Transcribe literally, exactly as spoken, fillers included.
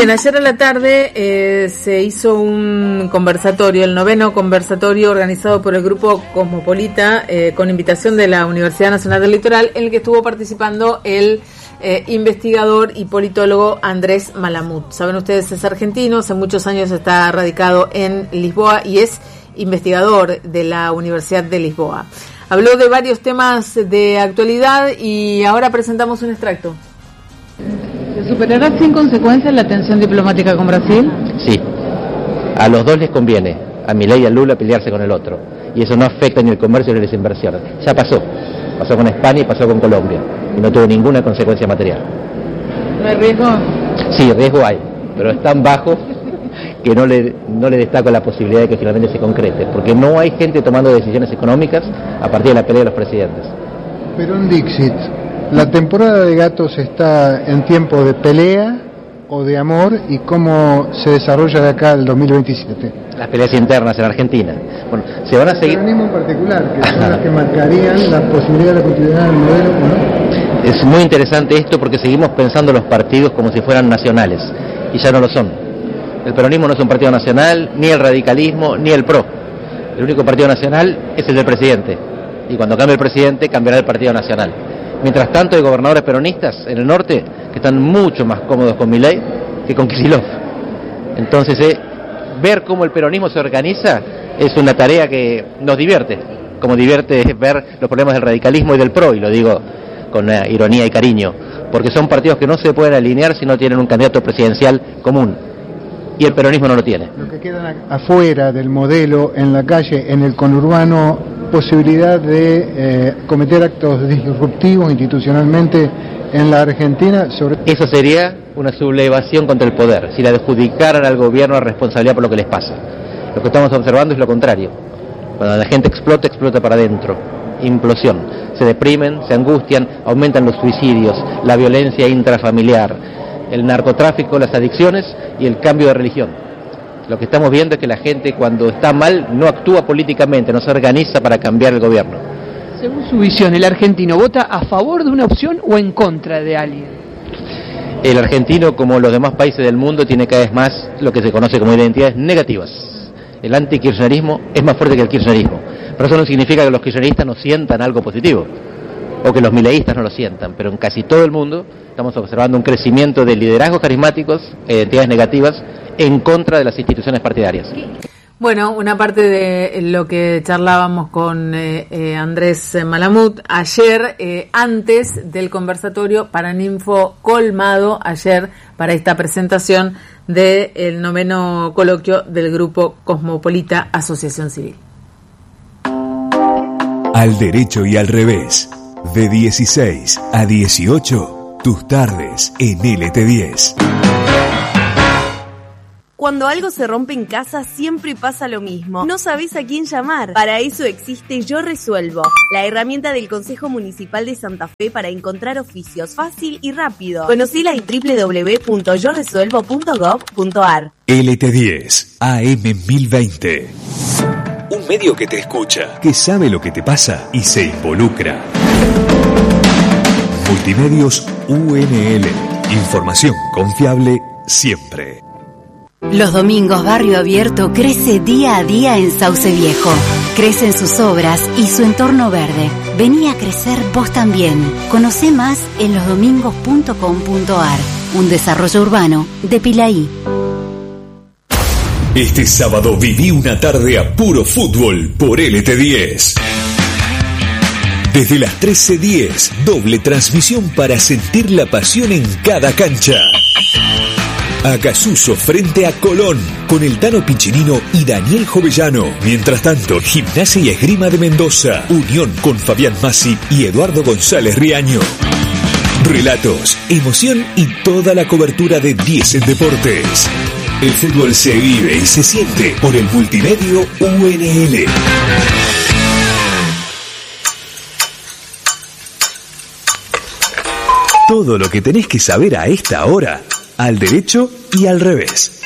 En ayer a la tarde eh, se hizo un conversatorio, el noveno conversatorio organizado por el Grupo Cosmopolita eh, con invitación de la Universidad Nacional del Litoral, en el que estuvo participando el eh, investigador y politólogo Andrés Malamud. Saben ustedes, es argentino, hace muchos años está radicado en Lisboa y es investigador de la Universidad de Lisboa. Habló de varios temas de actualidad y ahora presentamos un extracto. ¿Se superará sin consecuencias la tensión diplomática con Brasil? Sí. A los dos les conviene, a Milei y a Lula, pelearse con el otro. Y eso no afecta ni el comercio ni las inversiones. Ya pasó. Pasó con España y pasó con Colombia. Y no tuvo ninguna consecuencia material. ¿No hay riesgo? Sí, riesgo hay. Pero es tan bajo que no le, no le destaco la posibilidad de que finalmente se concrete. Porque no hay gente tomando decisiones económicas a partir de la pelea de los presidentes. Pero en Dixit, ¿la temporada de gatos está en tiempo de pelea o de amor y cómo se desarrolla de acá al dos mil veintisiete? Las peleas internas en Argentina. Bueno, se van a seguir. El peronismo en particular, que son las que marcarían la posibilidad de la continuidad del modelo, ¿no? Es muy interesante esto porque seguimos pensando los partidos como si fueran nacionales y ya no lo son. El peronismo no es un partido nacional, ni el radicalismo, ni el PRO. El único partido nacional es el del presidente. Y cuando cambie el presidente, cambiará el partido nacional. Mientras tanto, hay gobernadores peronistas en el norte que están mucho más cómodos con Milei que con Kicillof. Entonces, eh, ver cómo el peronismo se organiza es una tarea que nos divierte, como divierte ver los problemas del radicalismo y del PRO, y lo digo con uh, ironía y cariño, porque son partidos que no se pueden alinear si no tienen un candidato presidencial común, y el peronismo no lo tiene. Los que quedan afuera del modelo, en la calle, en el conurbano, posibilidad de eh, cometer actos disruptivos institucionalmente en la Argentina. Sobre... Eso sería una sublevación contra el poder, si le adjudicaran al gobierno la responsabilidad por lo que les pasa. Lo que estamos observando es lo contrario. Cuando la gente explota, explota para adentro. Implosión. Se deprimen, se angustian, aumentan los suicidios, la violencia intrafamiliar, el narcotráfico, las adicciones y el cambio de religión. Lo que estamos viendo es que la gente, cuando está mal, no actúa políticamente, no se organiza para cambiar el gobierno. Según su visión, ¿el argentino vota a favor de una opción o en contra de alguien? El argentino, como los demás países del mundo, tiene cada vez más lo que se conoce como identidades negativas. El antikirchnerismo es más fuerte que el kirchnerismo. Pero eso no significa que los kirchneristas no sientan algo positivo, o que los mileístas no lo sientan, pero en casi todo el mundo estamos observando un crecimiento de liderazgos carismáticos e identidades negativas en contra de las instituciones partidarias. Bueno, una parte de lo que charlábamos con eh, eh, Andrés Malamud ayer, eh, antes del conversatorio Paraninfo colmado, ayer para esta presentación del noveno coloquio del Grupo Cosmopolita Asociación Civil. Al derecho y al revés, de dieciséis a dieciocho, tus tardes en L T diez. Cuando algo se rompe en casa, siempre pasa lo mismo. No sabés a quién llamar. Para eso existe Yo Resuelvo, la herramienta del Consejo Municipal de Santa Fe para encontrar oficios fácil y rápido. Conocila en doble u doble u doble u punto yo resuelvo punto gov punto a r. L T diez, A M mil veinte. Un medio que te escucha, que sabe lo que te pasa y se involucra. Multimedios U N L. Información confiable siempre. Los domingos Barrio Abierto crece día a día en Sauce Viejo. Crecen sus obras y su entorno verde. Vení a crecer vos también. Conocé más en los domingos punto com punto a r. Un desarrollo urbano de Pilaí. Este sábado viví una tarde a puro fútbol por L T diez. Desde las trece diez, doble transmisión para sentir la pasión en cada cancha. Acasuso frente a Colón, con el Tano Piccinino y Daniel Jovellano. Mientras tanto, Gimnasia y Esgrima de Mendoza, Unión con Fabián Massi y Eduardo González Riaño. Relatos, emoción y toda la cobertura de diez en Deportes. El fútbol se vive y se siente por el multimedio U N L. Todo lo que tenés que saber a esta hora, al derecho y al revés.